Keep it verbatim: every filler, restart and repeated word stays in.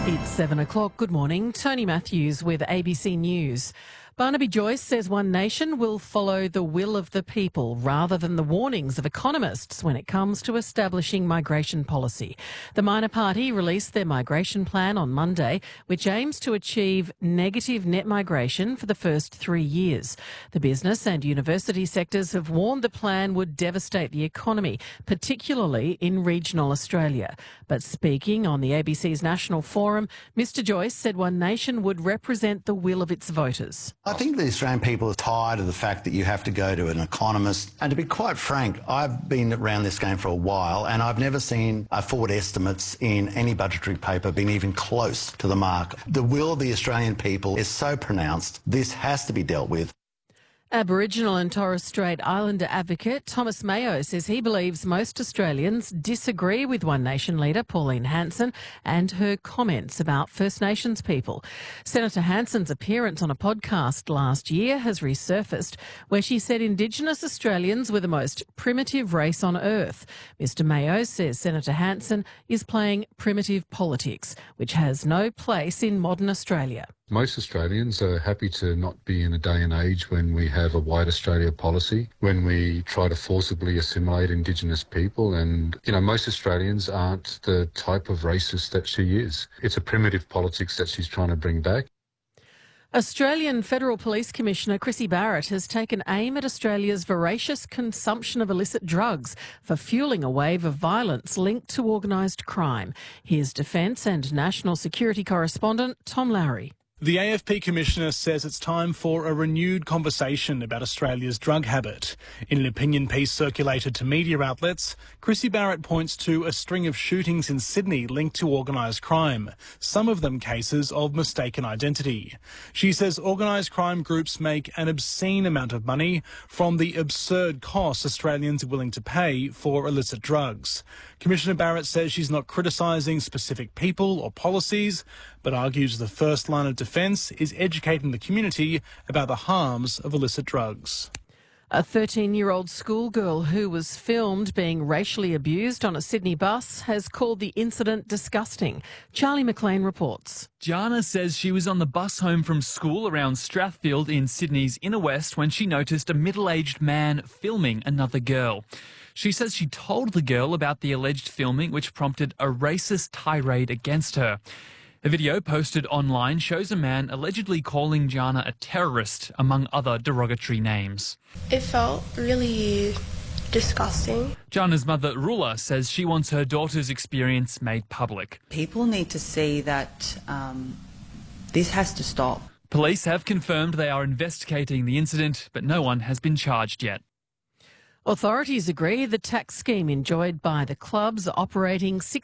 It's seven o'clock. Good morning. Tony Matthews with A B C News. Barnaby Joyce says One Nation will follow the will of the people rather than the warnings of economists when it comes to establishing migration policy. The minor party released their migration plan on Monday, which aims to achieve negative net migration for the first three years. The business and university sectors have warned the plan would devastate the economy, particularly in regional Australia. But speaking on the A B C's National Forum, Mr Joyce said One Nation would represent the will of its voters. I think the Australian people are tired of the fact that you have to go to an economist. And to be quite frank, I've been around this game for a while and I've never seen uh, forward estimates in any budgetary paper being even close to the mark. The will of the Australian people is so pronounced, this has to be dealt with. Aboriginal and Torres Strait Islander advocate Thomas Mayo says he believes most Australians disagree with One Nation leader Pauline Hanson and her comments about First Nations people. Senator Hanson's appearance on a podcast last year has resurfaced, where she said Indigenous Australians were the most primitive race on earth. Mr Mayo says Senator Hanson is playing primitive politics, which has no place in modern Australia. Most Australians are happy to not be in a day and age when we have a White Australia policy, when we try to forcibly assimilate Indigenous people. And, you know, most Australians aren't the type of racist that she is. It's a primitive politics that she's trying to bring back. Australian Federal Police Commissioner Chrissy Barrett has taken aim at Australia's voracious consumption of illicit drugs for fuelling a wave of violence linked to organised crime. Here's Defence and National Security correspondent Tom Lowry. The A F P Commissioner says it's time for a renewed conversation about Australia's drug habit. In an opinion piece circulated to media outlets, Chrissy Barrett points to a string of shootings in Sydney linked to organised crime, some of them cases of mistaken identity. She says organised crime groups make an obscene amount of money from the absurd costs Australians are willing to pay for illicit drugs. Commissioner Barrett says she's not criticising specific people or policies, but argues the first line of defence is educating the community about the harms of illicit drugs. A thirteen-year-old schoolgirl who was filmed being racially abused on a Sydney bus has called the incident disgusting. Charlie McLean reports. Jana says she was on the bus home from school around Strathfield in Sydney's inner west when she noticed a middle-aged man filming another girl. She says she told the girl about the alleged filming, which prompted a racist tirade against her. A video posted online shows a man allegedly calling Jana a terrorist, among other derogatory names. It felt really disgusting. Jana's mother, Rula, says she wants her daughter's experience made public. People need to see that um, this has to stop. Police have confirmed they are investigating the incident, but no one has been charged yet. Authorities agree the tax scheme enjoyed by the clubs operating six